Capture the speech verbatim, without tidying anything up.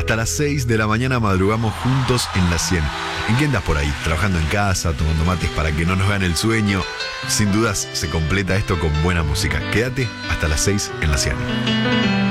hasta las seis de la mañana madrugamos juntos en la cien. ¿En qué andas por ahí? Trabajando en casa, tomando mates para que no nos vean el sueño. Sin dudas se completa esto con buena música. Quédate hasta las seis en la cien.